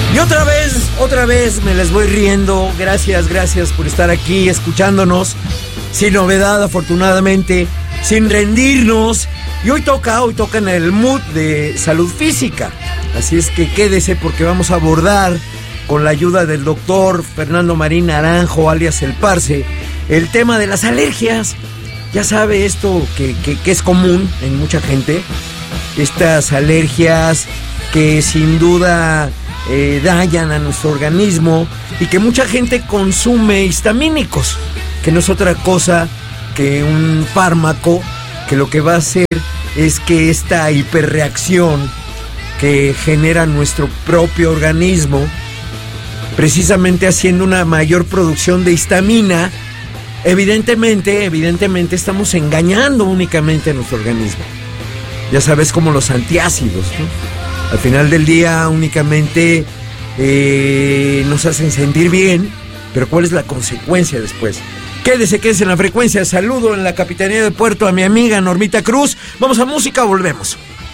Y otra vez me les voy riendo. Gracias por estar aquí escuchándonos. Sin novedad, afortunadamente, sin rendirnos. Y hoy toca en el mood de salud física. Así es que quédese porque vamos a abordar, con la ayuda del doctor Fernando Marín Naranjo, alias El Parce, el tema de las alergias. Ya sabe esto que es común en mucha gente. Estas alergias que sin duda dañan a nuestro organismo y que mucha gente consume histamínicos, que no es otra cosa que un fármaco que lo que va a hacer es que esta hiperreacción que genera nuestro propio organismo, precisamente haciendo una mayor producción de histamina, evidentemente estamos engañando únicamente a nuestro organismo. Ya sabes, como los antiácidos, ¿no? Al final del día únicamente nos hacen sentir bien, pero ¿cuál es la consecuencia después? Quédese en la frecuencia. Saludo en la Capitanía de Puerto a mi amiga Normita Cruz. Vamos a música, volvemos.